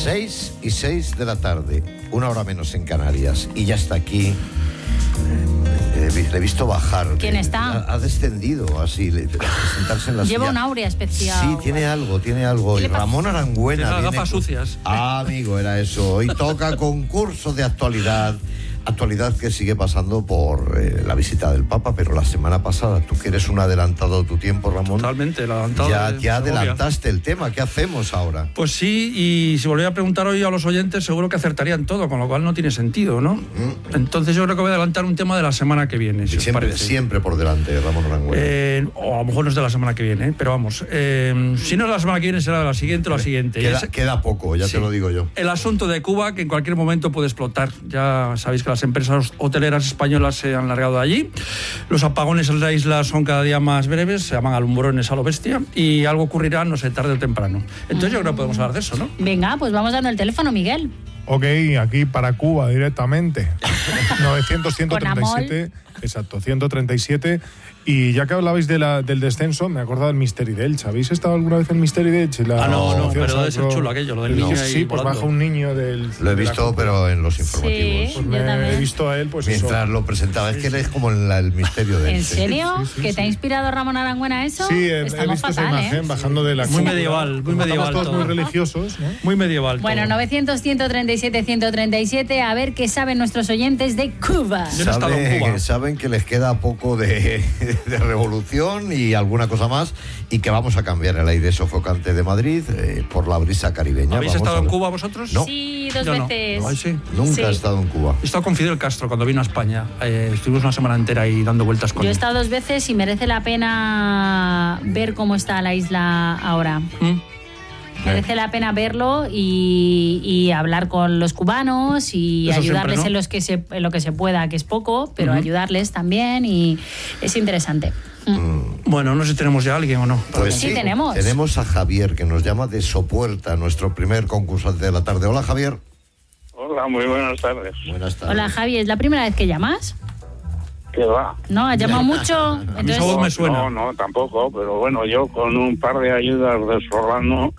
6:06 de la tarde, 1 hora menos en Canarias, y ya está aquí. Le he visto bajar. ¿Quién está? Ha descendido así, sentarse en la silla. Lleva un áurea especial. Sí, tiene algo. Y Ramón Arangüena. Tiene las viene gafas sucias. Amigo, era eso. Hoy toca concurso de actualidad. Actualidad que sigue pasando por la visita del Papa, pero la semana pasada, tú que eres un adelantado de tu tiempo, Ramón. Totalmente, el adelantado. Ya adelantaste el tema. ¿Qué hacemos ahora? Pues sí, y si volviera a preguntar hoy a los oyentes, seguro que acertarían todo, con lo cual no tiene sentido, ¿no? Entonces yo creo que voy a adelantar un tema de la semana que viene, si os parece. Siempre por delante, Ramón Arangüena. O a lo mejor no es de la semana que viene, pero vamos. Si no es de la semana que viene, será de la siguiente o la siguiente. Queda poco, ya te lo digo yo. El asunto de Cuba, que en cualquier momento puede explotar. Ya sabéis que las empresas hoteleras españolas se han largado de allí. Los apagones en la isla son cada día más breves, se llaman alumbrones a lo bestia, y algo ocurrirá, no sé, tarde o temprano. Entonces yo creo que podemos hablar de eso, ¿no? Venga, pues vamos dando el teléfono, Miguel. Ok, aquí para Cuba directamente. 900-137, exacto, 137. Y ya que hablabais del descenso, me he acordado del Misteri de Elche. ¿Habéis estado alguna vez en Misteri de Elche? No, pero debe ser chulo aquello, lo del niño ahí sí, pues volando. baja un niño del... Lo he visto, pero en los informativos. Sí, Pues yo también. he visto a él, pues mientras eso. lo presentaba. Es que él es como el misterio de ¿En Elche. serio? Sí, ¿Que sí. te ha inspirado Ramón Arangüena eso? Sí, he Estamos visto esa fatal, imagen bajando de la Muy cúpula. medieval, muy Como medieval estamos todos todo. muy religiosos, ¿no? Muy medieval. Bueno, todo. 900-137-137, a ver qué saben nuestros oyentes de Cuba. Yo no he estado en Cuba. Saben que les queda poco de revolución y alguna cosa más, y que vamos a cambiar el aire sofocante de Madrid por la brisa caribeña. ¿Habéis Vamos estado a en ver. Cuba vosotros? No. Sí, dos Yo no. veces. Ay, sí. Nunca Sí. he estado en Cuba. He estado con Fidel Castro cuando vino a España. Estuvimos una semana entera ahí dando vueltas con Yo he él. estado 2 veces y merece la pena ver cómo está la isla ahora. Merece la pena verlo y hablar con los cubanos y Eso ayudarles siempre, ¿no? en lo que se pueda, que es poco, pero ayudarles también, y es interesante. Bueno, no sé si tenemos ya a alguien o no. Pues Sí, tenemos. Tenemos a Javier, que nos llama de Sopuerta, nuestro primer concursante de la tarde. Hola, Javier. Hola, muy buenas tardes. Buenas tardes. Hola, Javi, ¿es la primera vez que llamas? ¿Qué va? ¿No? ¿Has llamado mucho? mí esa Entonces, voz me suena. No, tampoco, pero bueno, yo con un par de ayudas de Solano...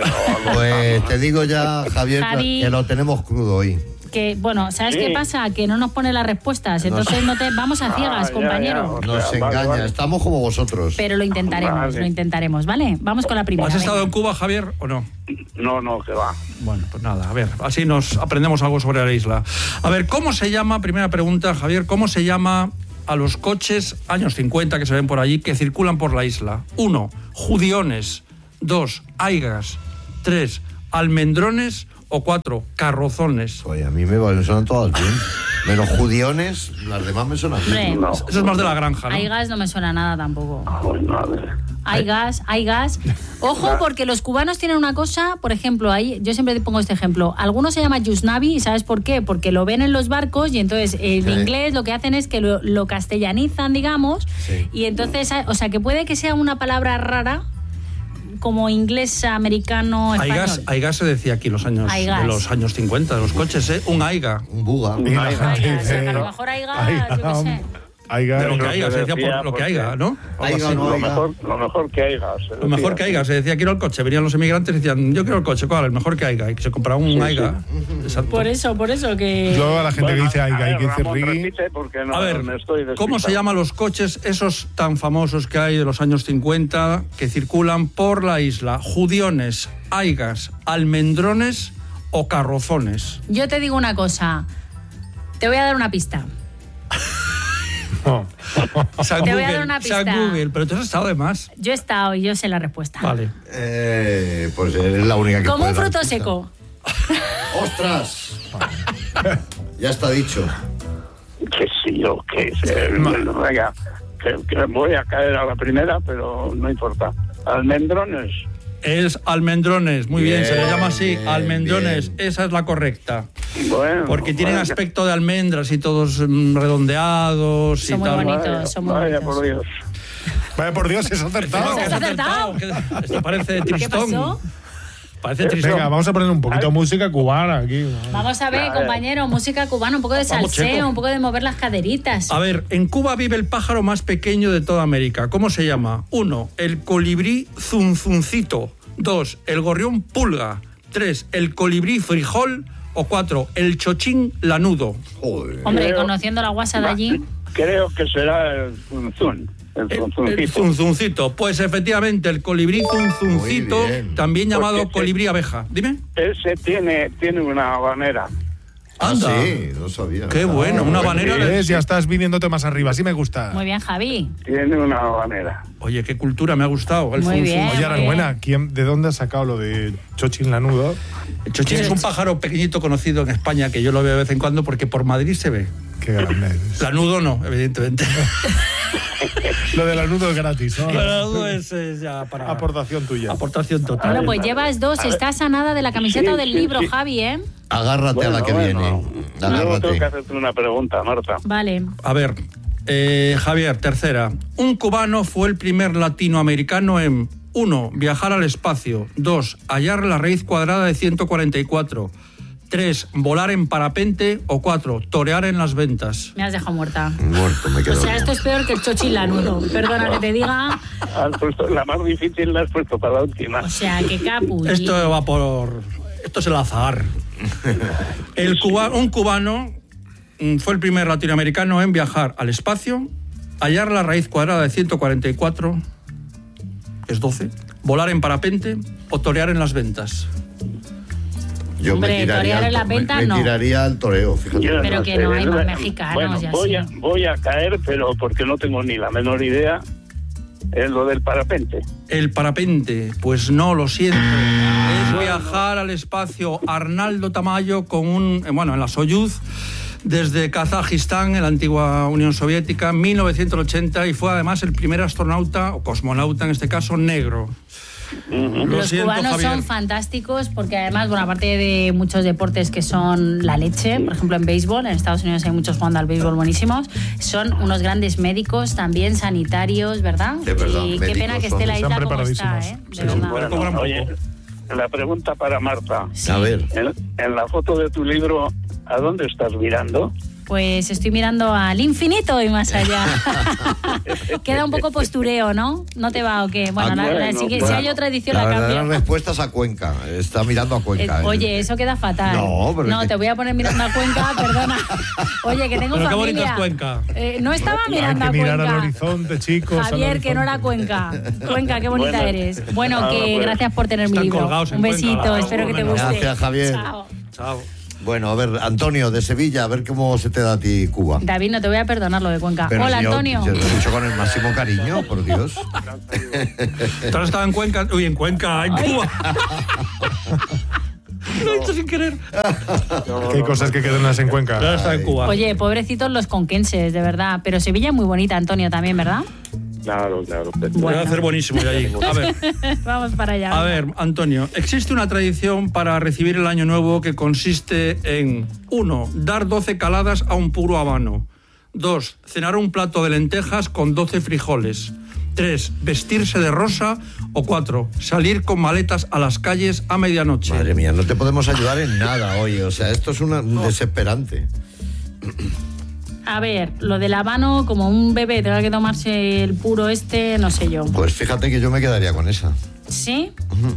Pues te digo ya, Javier, Javi. que lo tenemos crudo hoy. que, bueno, ¿sabes Sí. qué pasa? Que no nos pone las respuestas, entonces vamos a ciegas, ya, compañero. ya. Nos Vale, engaña, vale. estamos como vosotros. Pero lo intentaremos, Vale. ¿vale? Vamos con la primera. ¿Has estado venga. en Cuba, Javier, o no? No, que va. Bueno, pues nada, a ver, así nos aprendemos algo sobre la isla. A ver, ¿cómo se llama, primera pregunta, Javier, cómo se llama a los coches años 50 que se ven por allí que circulan por la isla? 1, judiones. 2, aigas. 3, almendrones. O 4, carrozones. Oye, a mí me suenan todas bien. Menos judiones, las demás me suenan bien. Hombre, No. Eso es más de la granja, ¿no? hay gas no me suena nada tampoco. Ay, madre. Hay gas. Ojo, porque los cubanos tienen una cosa, por ejemplo, ahí yo siempre pongo este ejemplo. Algunos se llama Yusnavi, ¿y sabes por qué? Porque lo ven en los barcos y entonces en Sí. inglés lo que hacen es que lo castellanizan, digamos, Sí. y entonces, o sea, que puede que sea una palabra rara, como inglés, americano, español. Aigas se decía aquí Aigas. de los años 50, de los coches, ¿eh? Un aiga. Un buga. Y la gente Aigas, dice, a lo mejor hay gas, yo qué sé. aiga, De lo que Creo aiga, que se decía decía por lo que porque- aiga, ¿no? Algo Aiga así. no. Lo mejor que haya. Lo mejor que aiga, se decía quiero el coche. Venían los emigrantes y decían, yo quiero el coche, ¿cuál? El mejor que aiga. Y que se compraba un aiga. Exacto. Por eso que... Yo a la gente que dice aiga y que dice Ramón, rigui, repite porque no, A ver, me estoy ¿cómo se despistado. llaman los coches esos tan famosos que hay de los años 50 que circulan por la isla? Judiones, aigas, almendrones o carrozones. Yo te digo una cosa, te voy a dar una pista. no. San Te voy a dar una San pista. Google, pero tú has estado de más. Yo he estado y yo sé la respuesta. Vale. Pues eres la única que Como puede un dar fruto pista. seco. ¡Ostras! Ya está dicho. Que sí, yo, que venga, que voy a caer a la primera, pero no importa. Almendrones. Es almendrones, muy bien, se le llama así, bien, almendrones, bien. esa es la correcta. Bueno, Porque tienen vaya. aspecto de almendras y todos redondeados Son y muy tal. bonitos. Vaya, son muy vaya, bonitos. por Dios. Vaya por Dios, es acertado. ¿Has acertado? Esto parece ¿Qué tristón. pasó? Parece tristón. Venga, vamos a poner un poquito de música cubana aquí. Vamos a ver, compañero, música cubana, un poco de Vamos, salseo, Checo. un poco de mover las caderitas. A ver, en Cuba vive el pájaro más pequeño de toda América. ¿Cómo se llama? 1, el colibrí zunzuncito. 2, el gorrión pulga. 3, el colibrí frijol. O 4, el chochín lanudo. Joder. Hombre, conociendo la guasa de allí. Creo que será el zunzún. El zunzuncito. Pues efectivamente, el colibrí zunzuncito, Muy bien. también llamado Porque colibrí abeja. Dime. Ese tiene una habanera. Anda. Sí, no sabía. Qué bueno, una habanera de... ¿Ves? Ya estás viniéndote más arriba, así me gusta. Muy bien, Javi. Tiene una habanera. Oye, qué cultura, me ha gustado. El Muy zunzun. bien. Oye, Arangüena, ¿de dónde has sacado lo de Chochín Lanudo? El chochín es un pájaro pequeñito conocido en España que yo lo veo de vez en cuando porque por Madrid se ve. Qué grande eres. Lanudo no, evidentemente. Lo de Lanudo es gratis, ¿no? Lanudo es ya para... Aportación tuya. Aportación total. Bueno, pues llevas 2, estás a nada de la camiseta Sí, o del sí, libro, sí. Javi, ¿eh? Agárrate a la que Luego viene. tengo que Agárrate. hacerte una pregunta, Marta. Vale. A ver, Javier, tercera. Un cubano fue el primer latinoamericano en 1. Viajar al espacio. 2. Hallar la raíz cuadrada de 144. 3. Volar en parapente. O 4. Torear en las ventas. Me has dejado muerta. Muerto, me quedo. O sea, esto es peor que el chochín lanudo. Perdona que te diga. Has puesto, la más difícil la has puesto para la última. O sea, que capu. Esto va por... Esto es el azar. Un cubano fue el primer latinoamericano en viajar al espacio, hallar la raíz cuadrada de 144, es 12, volar en parapente o torear en las ventas. Yo Hombre, me tiraría, torear en la venta, me no. tiraría al toreo, fíjate. Yo Pero no que sé, no hay más ¿verdad? mexicanos Bueno, y así. voy a caer, pero porque no tengo ni la menor idea. Es lo del parapente. El parapente, pues no, lo siento. Es viajar al espacio Arnaldo Tamayo con en la Soyuz desde Kazajistán, en la antigua Unión Soviética, en 1980, y fue además el primer astronauta, o cosmonauta en este caso, negro. Lo Los siento, cubanos Javier. son fantásticos porque además, bueno, aparte de muchos deportes que son la leche, por ejemplo en béisbol, en Estados Unidos hay muchos jugando al béisbol buenísimos, son unos grandes médicos también, sanitarios, ¿verdad? De verdad, Y qué médicos pena que son. esté la Están isla como está, preparadísimos. de Sí, verdad. bueno. cobran Oye, poco. la pregunta para Marta. Sí. A ver. En la foto de tu libro, ¿a dónde estás mirando? Pues estoy mirando al infinito y más allá. Queda un poco postureo, ¿no? ¿No te va o qué? Bueno, si hay otra edición la la verdadera cambio. respuesta es a Cuenca. Está mirando a Cuenca. Oye, eso queda fatal. No, pero es que- te voy a poner mirando a Cuenca, perdona. Oye, que tengo Pero qué familia. bonita es Cuenca. No estaba Hay mirando que a mirar al Cuenca. horizonte, chicos. al Javier, que no era horizonte. Cuenca. Cuenca, qué bonita Bueno. eres. Bueno, que Bueno. gracias por tener mi Están libro. colgados en Un besito, Cuenca. espero que te guste. Gracias, Javier. Chao. Chao. Bueno, a ver, Antonio, de Sevilla, a ver cómo se te da a ti Cuba. David, no te voy a perdonar lo de Cuenca. Pero Hola, yo- Antonio. Yo lo he dicho con el máximo cariño, por Dios. ¿Tú has estado en Cuenca? Uy, en Cuenca, en Cuba. Lo he hecho sin querer. Que hay cosas que quedan en Cuenca. Tú has estado en Cuba. Oye, pobrecitos los conquenses, de verdad. Pero Sevilla es muy bonita, Antonio, también, ¿verdad? Claro. Voy a hacer buenísimo de allí. A ver. Vamos para allá. A ver, Antonio, existe una tradición para recibir el año nuevo que consiste en 1. Dar 12 caladas a un puro habano. 2. Cenar un plato de lentejas con 12 frijoles. 3. Vestirse de rosa. O 4. Salir con maletas a las calles a medianoche. Madre mía, no te podemos ayudar en nada, oye. O sea, esto es un desesperante. A ver, lo del habano, como un bebé tenga que tomarse el puro no sé yo. Pues fíjate que yo me quedaría con esa. ¿Sí?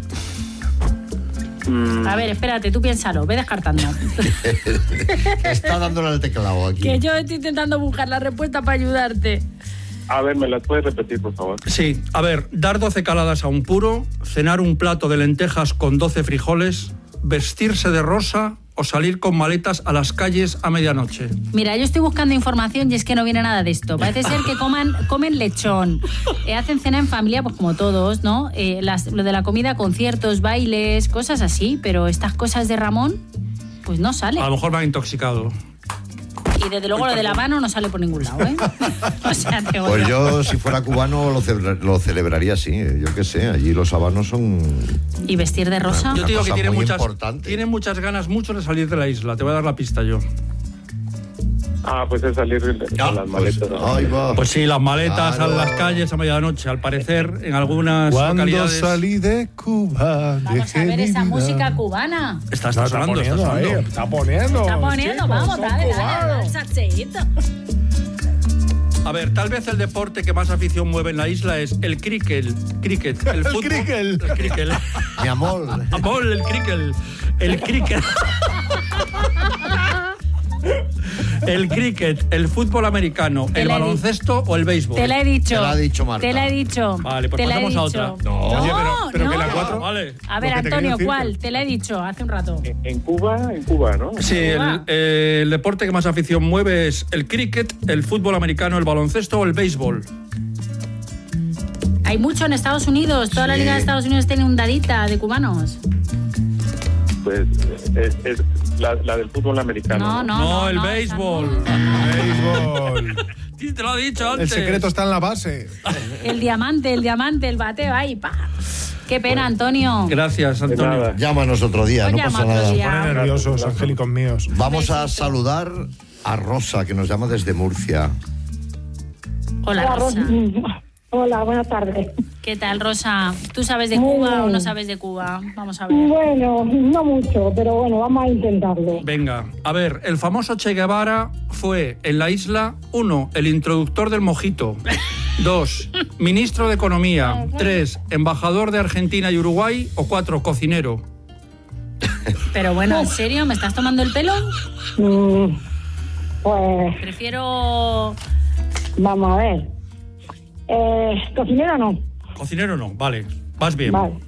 A ver, espérate, tú piénsalo, ve descartando. Está dándole al teclado aquí. Que yo estoy intentando buscar la respuesta para ayudarte. A ver, ¿me las puedes repetir, por favor? Sí, a ver, dar 12 caladas a un puro, cenar un plato de lentejas con 12 frijoles, vestirse de rosa o salir con maletas a las calles a medianoche. Mira, yo estoy buscando información y es que no viene nada de esto. Parece ser que comen lechón, hacen cena en familia, pues como todos, ¿no? Lo de la comida, conciertos, bailes, cosas así, pero estas cosas de Ramón, pues no sale. A lo mejor me han intoxicado. Y desde luego lo del habano no sale por ningún lado, ¿eh? O sea, te odio. Pues yo, si fuera cubano, lo celebraría así. Yo qué sé, allí los habanos son... ¿Y vestir de rosa? Yo te digo que cosa muy tienen importante. muchas ganas de salir de la isla. Te voy a dar la pista yo. Pues es salir con las maletas. Ahí va. Pues sí, las maletas Claro. a las calles a medianoche. Al parecer, en algunas Cuando localidades... salí de Cuba. Vamos a ver esa música cubana. Está Está sonando, está poniendo ahí, sonando. está poniendo. Está poniendo, chicos, vamos, son dale, cubanos. salseíto. A ver, tal vez el deporte que más afición mueve en la isla es el cricket, el fútbol. El cricket. Mi amor. Amor, el cricket. El cricket, el fútbol americano, el baloncesto o el béisbol. Te la he dicho. Te la ha dicho Marta. Te la he dicho. Vale, pues te la he pasamos a dicho. otra. No, oye, pero no. que la 4. Vale. A ver, Lo que te Antonio, quería decir, ¿cuál? Te la he dicho hace un rato. En Cuba, ¿no? Sí, el deporte que más afición mueve es el cricket, el fútbol americano, el baloncesto o el béisbol. Hay mucho en Estados Unidos. Toda la Sí. Liga de Estados Unidos tieneundadita de cubanos. Pues es la del fútbol americano. No, el béisbol. Béisbol. Sí, te lo he dicho antes. El secreto está en la base. El diamante, el bateo ahí, pa. Qué pena, Antonio. Gracias, Antonio. nada. Llámanos otro día, Pues no llama pasa otro nada. día. Ponen nerviosos, angélicos míos. Vamos a saludar a Rosa, que nos llama desde Murcia. Hola, Rosa. Hola, buenas tardes. ¿Qué tal, Rosa? ¿Tú sabes de Muy Cuba bien. o no sabes de Cuba? Vamos a ver. Bueno, no mucho, pero bueno, vamos a intentarlo. Venga, a ver, el famoso Che Guevara fue en la isla 1, el introductor del mojito. 2, ministro de Economía. 3, embajador de Argentina y Uruguay. O 4, cocinero. Pero bueno, ¿en serio? ¿Me estás tomando el pelo? Pues Prefiero... vamos a ver. Cocinero no. Cocinero no, vale, vas bien. Vale.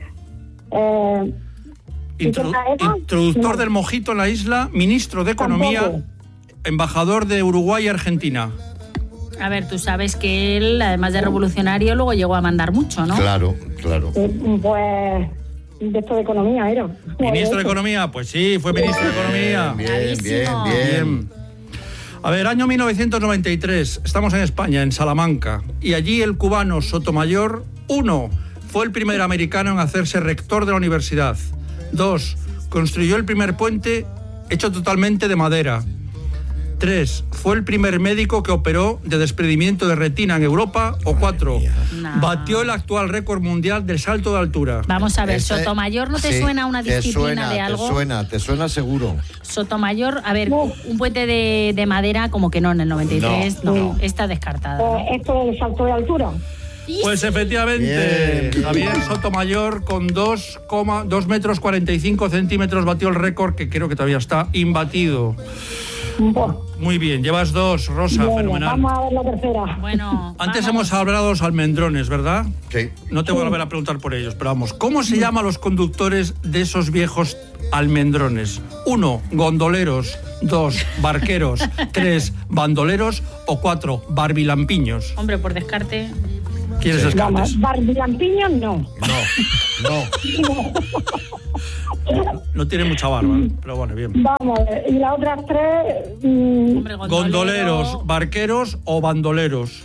¿y qué era? Introductor No. del mojito en la isla, ministro de Economía, Tampoco. embajador de Uruguay y Argentina. A ver, tú sabes que él, además de revolucionario, luego llegó a mandar mucho, ¿no? Claro, claro. Pues de esto de economía era. ¿Ministro de Economía? Pues sí, fue ministro de Economía. Bien, Bravísimo. Bien. A ver, año 1993, estamos en España, en Salamanca, y allí el cubano Sotomayor, 1, fue el primer americano en hacerse rector de la universidad. 2, construyó el primer puente hecho totalmente de madera. 3, fue el primer médico que operó de desprendimiento de retina en Europa. O 4, No. batió el actual récord mundial del salto de altura. Vamos a ver, Ese- Sotomayor, ¿no te sí, suena una disciplina de algo? Te suena seguro. Sotomayor, a ver, un puente de madera como que no, en el 93, no, está descartada. ¿no? Esto del salto de altura. Pues efectivamente, Bien, bien. Javier Sotomayor con 2 metros 45 centímetros batió el récord, que creo que todavía está imbatido. Bueno, Muy bien, llevas 2, Rosa, bueno, fenomenal. vamos a ver la tercera. Bueno, Antes vamos. hemos hablado de los almendrones, ¿verdad? Sí. No te voy a volver a preguntar por ellos, pero vamos. ¿Cómo se llaman los conductores de esos viejos almendrones? 1, gondoleros. 2, barqueros. 3, bandoleros. O 4, barbilampiños. Hombre, por descarte. ¿Quieres descartes? Vamos, barbilampiños no. No. No tiene mucha barba, pero bueno, bien. Vamos a ver. Y las otras tres, Hombre, Gondoleros, barqueros o bandoleros.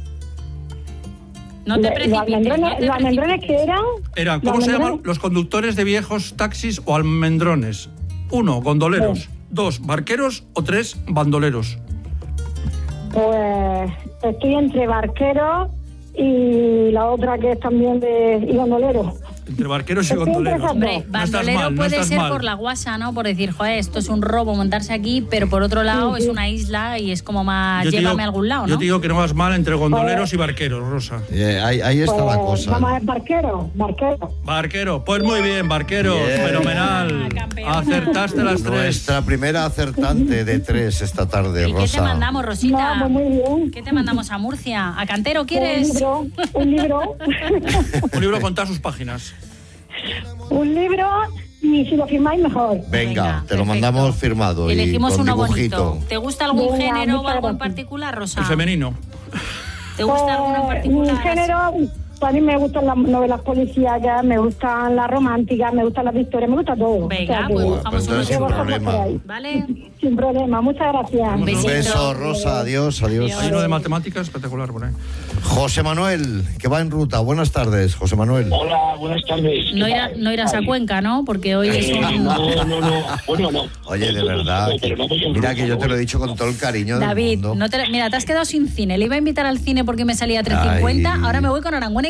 No te precipites. los almendrones que eran. Eran, ¿cómo Los se llaman almendrones. los conductores de viejos taxis o almendrones? 1, gondoleros. 2, barqueros. O 3, bandoleros. Pues estoy entre barqueros y la otra que es también de y gondolero. Entre barqueros y Estoy entre gondoleros. esas Hombre, No estás bandolero mal, no puede estás ser mal. por la guasa, ¿no? Por decir, joder, esto es un robo montarse aquí, pero por otro lado es una isla y es como más, Yo te llévame digo- a algún lado, ¿no? Yo te digo que no vas mal entre gondoleros y barqueros, Rosa. Ahí está la Pues cosa. vamos a ver barquero. Barquero, pues muy bien, barquero, Bien. fenomenal. Ah, campeón. Acertaste las 3. Nuestra primera acertante de 3 esta tarde, ¿Y qué te Rosa. mandamos, Rosita? No, pues muy bien. ¿Qué te mandamos a Murcia? ¿A Cantero quieres? Un libro. Un libro con todas sus páginas. Un libro y si lo firmáis mejor. Venga, te lo perfecto. mandamos firmado Elegimos y con uno dibujito. bonito. ¿Te gusta algún Venga, género o muchas algo en gracias. particular, Rosa? El femenino. ¿Te gusta alguno en Mi particular? género, a mí me gustan las novelas policíacas, me gustan las románticas, me gustan las victorias, me gusta todo. Venga, que- pues Pues buscamos uno entonces sin vosotros problema. por ahí. ¿Vale? Sin problema, muchas gracias. Un Un besito. beso, Rosa. Adiós, adiós. Adiós. Hay uno de matemáticas espectacular por ahí. José Manuel, que va en ruta. Buenas tardes, José Manuel. Hola, buenas tardes. No irás a Cuenca, ¿no? Porque hoy es un... No. Bueno, no. Oye, de verdad. Pero no voy en Mira ruta, que yo te lo he voy. dicho con todo el cariño David, del mundo. mira, te has quedado sin cine. Le iba a invitar al cine porque me salía a 3.50. Ay. Ahora me voy con Aranguena y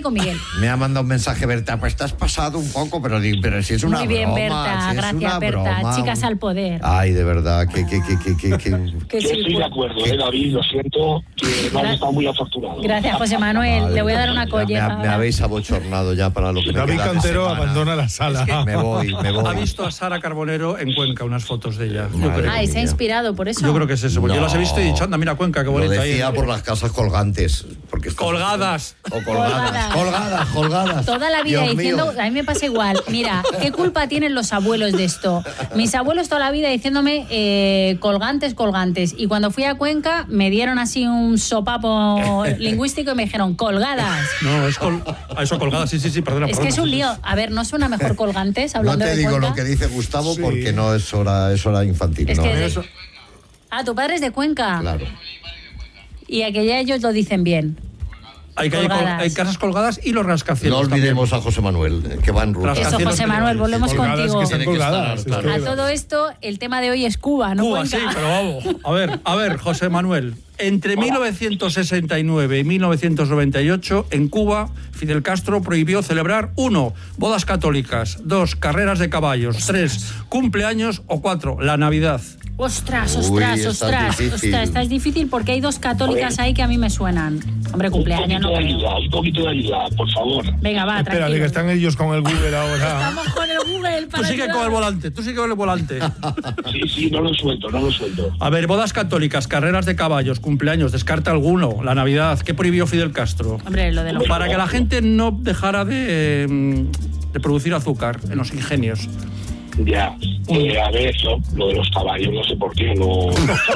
con Miguel. Me ha mandado un mensaje Berta, pues te has pasado un poco, pero si es una Muy bien, broma. Berta, si es gracias, una Berta. broma. Chicas al poder. Ay, de verdad, que Que Yo sí, estoy de acuerdo, David, lo siento, que no has estado muy afortunado. Gracias, José Manuel. Vale, Le voy a dar una ya colleja. me habéis abochornado ya para lo que me David queda de Cantero semana. abandona la sala. Me voy. Ha visto a Sara Carbonero en Cuenca unas fotos de ella. Yo Madre creo. Ah, y se ha mía. inspirado por eso. Yo creo que es eso. Porque No. yo las he visto y he dicho, anda, mira Cuenca, qué Lo bonita. decía ahí. por las casas colgantes. Porque Colgadas. O colgadas. Toda la vida Dios diciendo, mío. a mí me pasa igual. Mira, ¿qué culpa tienen los abuelos de esto? Mis abuelos toda la vida diciéndome colgantes. Y cuando fui a Cuenca me dieron así un sopapo lingüístico y me dijeron colgadas. No, es eso colgadas, sí, perdona. Es que es un lío. A ver, ¿no suena mejor colgantes No hablando te de digo Cuenca? lo que dice Gustavo Sí. porque no es hora infantil. Es no. que Eso- tu padre es de Cuenca. Claro. Y aquella ellos lo dicen bien. Hay Colgadas. hay casas colgadas y los rascacielos. No olvidemos a José Manuel, que va en ruta. Las Eso, Rascacielos José Manuel, volvemos Colgadas contigo. que están Tiene que colgadas. estar, es que- A todo esto, el tema de hoy es Cuba, ¿no? Cuba, Cuenca. sí, pero vamos. A ver, José Manuel. Entre 1969 y 1998, en Cuba, Fidel Castro prohibió celebrar 1. Bodas católicas, 2. Carreras de caballos, 3. Cumpleaños o 4. La Navidad. Ostras, Uy, esta es difícil. esta es difícil porque hay dos católicas ahí que a mí me suenan. Hombre, cumpleaños no creo. Un poquito de ayuda, por favor. Venga, va, Espera, tranquilo. que están ellos con el Google ahora. Estamos con el Google Tú para sigue ayudar. con el volante, Sí, no lo suelto. A ver, bodas católicas, carreras de caballos, cumpleaños, descarta alguno. La Navidad, ¿qué prohibió Fidel Castro? Hombre, lo de los... Para que la gente no dejara de producir azúcar en los ingenios. Ya. A ver, lo de los caballos, no sé por qué, no.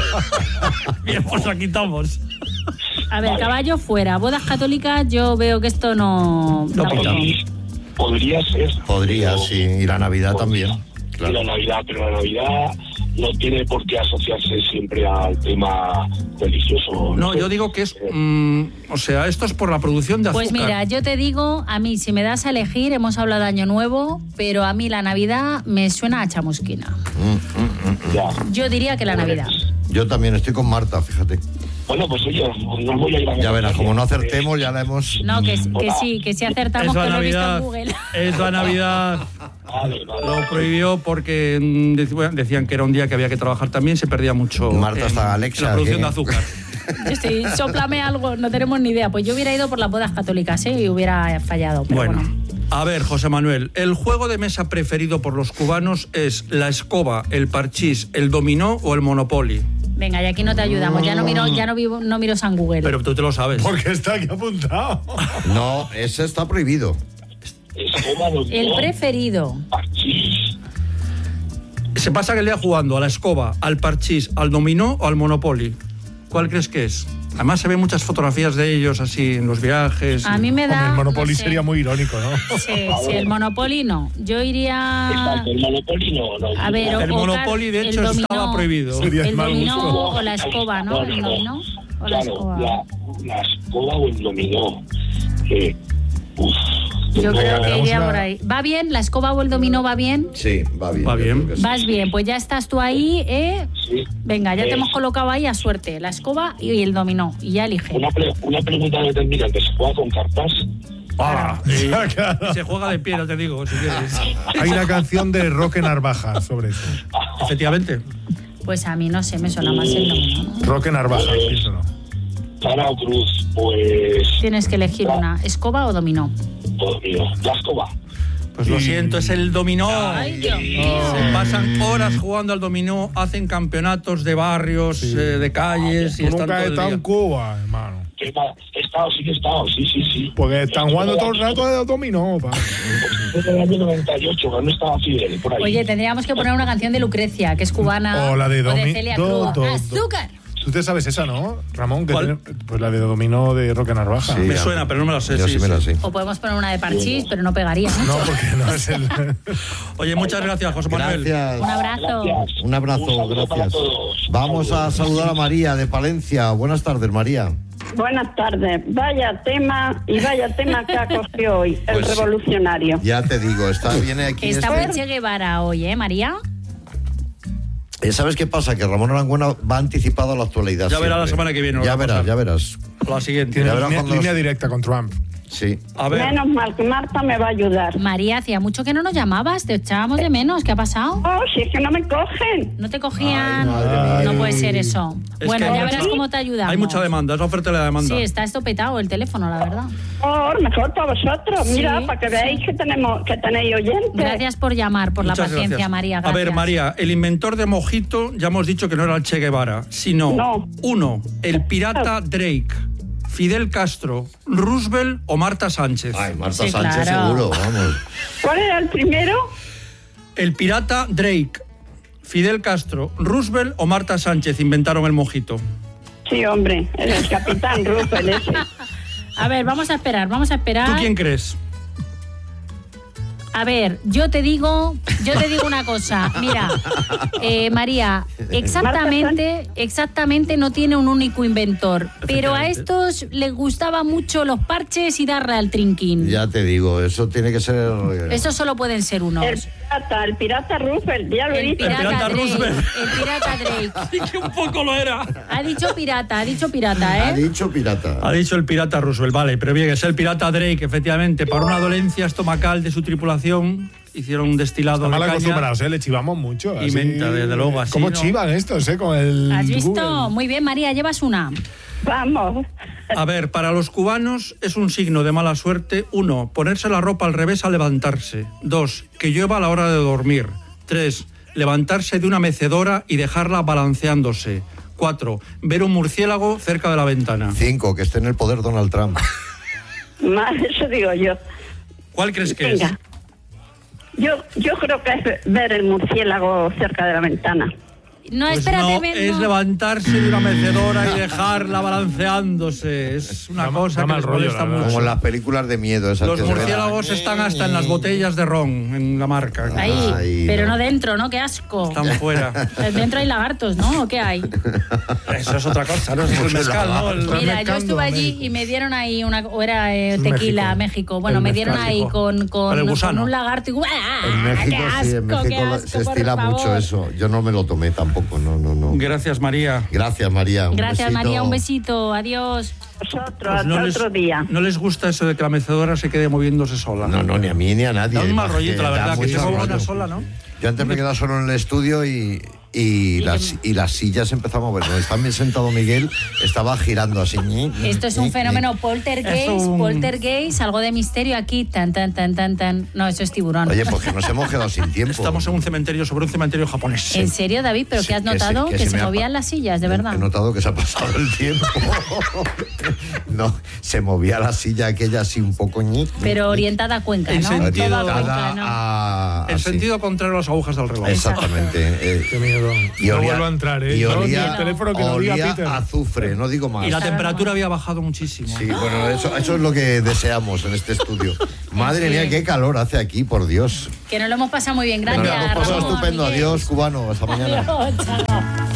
Bien, pues la quitamos. A ver, caballo fuera. Bodas católicas, yo veo que esto no... No tampoco. pita. Podría ser. Podría, pero- sí. Y la Navidad también. Y Claro. la Navidad, pero la Navidad no tiene por qué asociarse siempre al tema religioso. No, sé. yo digo que es... o sea, esto es por la producción de azúcar. Pues mira, yo te digo, a mí, si me das a elegir, hemos hablado de Año Nuevo, pero a mí la Navidad me suena a chamusquina. Ya. Yo diría que la Navidad. Yo también estoy con Marta, fíjate. Bueno, pues oye, nos voy a ir a Ya verás, como no acertemos, ya la hemos... No, que sí acertamos, Es que la lo he visto en Navidad. Google. Es la Navidad. Vale. Lo prohibió porque decían que era un día que había que trabajar también, se perdía mucho Marta en está Alexa, la producción ¿qué? de azúcar. Sí, sóplame algo, no tenemos ni idea. Pues yo hubiera ido por las bodas católicas, y hubiera fallado. Pero Bueno, bueno. a ver, José Manuel, el juego de mesa preferido por los cubanos es la escoba, el parchís, el dominó o el Monopoly. Venga, y aquí no te ayudamos. Ya no miro San Google. Pero tú te lo sabes. Porque está aquí apuntado. No, ese está prohibido. Escoba, El preferido. parchís. Se pasa el día jugando a la escoba, al parchís, al dominó o al Monopoly. ¿Cuál crees que es? Además se ven muchas fotografías de ellos así en los viajes. A mí me Hombre, da... el Monopoly no sé. sería muy irónico, ¿no? Sí, el Monopoly no. Yo iría... Exacto, el Monopoly no. A ver, El Monopoly, de el hecho, dominó, estaba prohibido. Sería El mal dominó gusto. o la escoba, ¿no? El dominó o la Claro, escoba. la escoba o el dominó. Yo creo que Tenemos iría una- por ahí. ¿Va bien? ¿La escoba o el dominó va bien? Sí, va bien. Va yo bien. creo que sí. Vas bien, pues ya estás tú ahí, ¿eh? Sí. Venga, ya te hemos colocado ahí a suerte. La escoba y el dominó. Y ya elige. Una pregunta determinante. ¿Se juega con cartas? Ah, Claro. y se juega de pie, no te digo, si quieres. Hay una canción de Roque Narvaja sobre eso. Efectivamente. Pues a mí no sé, me suena más el dominó. Roque Narvaja, piénsalo. Cara o cruz, pues. Tienes que elegir una, escoba o dominó. Dominó. La escoba. Pues lo siento, es el dominó. Ay, Dios mío. Se pasan horas jugando al dominó, hacen campeonatos de barrios, de calles y Tú están nunca todo has el estado día. en Cuba, hermano. He estado, sí que he estado, sí. Porque están jugando todo el rato de dominó, pa. Desde el año 98, cuando estaba Fidel, por ahí. Oye, tendríamos que poner una canción de Lucrecia, que es cubana. O la de Celia Cruz. ¡Azúcar! Tú te sabes esa, ¿no, Ramón? Que ¿Cuál? pues la de dominó de Roque Narvaja. Sí. Me suena, pero no me lo sé. Yo sí me la sé. O podemos poner una de parchís, pero no pegaría. No, porque no es el... Oye, muchas gracias, José Manuel. Gracias. Un abrazo. Gracias. Un abrazo, saludo para gracias. todos. Vamos a saludar a María de Palencia. Buenas tardes, María. Buenas tardes. Vaya tema que ha cogido hoy, el Pues sí. revolucionario. Ya te digo, viene aquí... Está muy Che Guevara hoy, ¿eh, María? ¿Sabes qué pasa? Que Ramón Arangüena va anticipado a la actualidad. Ya verás siempre. la semana que viene lo Ya que va a verás, pasar. ya verás. La siguiente. Tiene Ya verás línea, cuando línea los- directa con Trump. Sí. A ver, Menos mal que Marta me va a ayudar. María, hacía mucho que no nos llamabas, te echábamos de menos. ¿Qué ha pasado? Oh, si es que no me cogen. ¿No te cogían? Ay, madre mía. No puede ser eso. Es Bueno, que ya hay verás mucha- cómo te ayudamos. hay mucha demanda, es la oferta y la demanda. Sí, está estopetado el teléfono, la verdad. Oh, mejor para vosotros. Sí, Mira, para que veáis que tenéis oyentes. Gracias por llamar, por Muchas la paciencia, gracias. María. A Gracias. ver, María, el inventor de mojito, ya hemos dicho que no era el Che Guevara, sino No. 1, el pirata Drake, Fidel Castro, Roosevelt o Marta Sánchez. Ay, Marta Sí, Sánchez claro. seguro, vamos. ¿Cuál era el primero? El pirata Drake, Fidel Castro, Roosevelt o Marta Sánchez inventaron el mojito. Sí, hombre, el capitán Ruffel ese. A ver, vamos a esperar. ¿Tú quién crees? A ver, yo te digo una cosa. Mira, María, exactamente no tiene un único inventor, pero a estos les gustaba mucho los parches y darle al trinquín. Ya te digo, eso tiene que ser... Esos solo pueden ser unos. El pirata Ruffel, ya lo he El dicho. pirata pirata Drake. Roosevelt. El pirata Drake. Sí que un poco lo era. Ha dicho pirata, Ha ¿eh? dicho pirata. Ha dicho el pirata Roosevelt, vale, pero bien, es el pirata Drake, efectivamente, para una dolencia estomacal de su tripulación, hicieron un destilado Está de mal caña. acostumbrados, le chivamos mucho. Y menta, desde luego, así, ¿Cómo ¿no? chivan estos, con el ¿Has visto? Google? Muy bien, María, llevas una. Vamos. A ver, para los cubanos es un signo de mala suerte. 1, ponerse la ropa al revés al levantarse. 2, que llueva a la hora de dormir. 3, levantarse de una mecedora y dejarla balanceándose. 4, ver un murciélago cerca de la ventana. 5, que esté en el poder Donald Trump. Más, eso digo yo. ¿Cuál crees que es? Venga. Yo creo que es ver el murciélago cerca de la ventana. No, Pues espérate, no, no. es levantarse de una mecedora y dejarla balanceándose. Es una Da cosa mal que les rollo, molesta la verdad. mucho. Como en las películas de miedo esas Los que se ven. murciélagos están hasta en las botellas de ron, en la marca. Ahí, Ay, pero no. no dentro, ¿no? Qué asco. Están fuera. Dentro hay lagartos, ¿no? ¿O qué hay? Eso es otra cosa, ¿no? Es el mezcal, ¿no? El- Mira, yo mezcando estuve a allí México. y me dieron ahí o era tequila, México. Bueno, El me dieron mezcal. ahí Con el con gusano. un lagarto y ¡ah! En México, ¡Qué asco, sí, en México qué asco, se por estila mucho favor! eso. Yo no me lo tomé tampoco, no. Gracias, María. Gracias, María. Un Gracias, besito. María, un besito. Adiós. Vosotros, Pues hasta otro día. no les gusta eso de que la mecedora se quede moviéndose sola. No, ni a mí ni a nadie. Da un mal Además, rollito, la da verdad, que mucho se mueva rollo. una sola, ¿no? Yo antes me quedaba solo en el estudio y las sillas empezó a mover. Donde está bien sentado Miguel, estaba girando así. Esto es un fenómeno poltergeist, algo de misterio aquí. Tan. No, eso es tiburón. Oye, porque nos hemos quedado sin tiempo. Estamos en un cementerio, sobre un cementerio japonés. ¿En serio, David? ¿Pero Sí, qué has notado? que Que se se me ha movían las sillas, de verdad. He notado que se ha pasado el tiempo. No, se movía la silla aquella así un poco. Pero orientada a Cuenca, En ¿no? sentido- Todo a Cuenca, Orientada ¿no? a... En así. sentido contrario a las agujas del reloj. Exactamente. Qué miedo. Y No olía- vuelvo a entrar, ¿eh? Y Yo, olía, ni el teléfono que lo diga olía Peter. a azufre, no digo más. Y la temperatura había bajado muchísimo. Sí, bueno, eso es lo que deseamos en este estudio. Madre mía, qué calor hace aquí, por Dios. Que nos lo hemos pasado muy bien. Nos Gracias, lo hemos pasado Ramón, estupendo. Miguel. Adiós, cubano. Hasta mañana. Adiós, chao.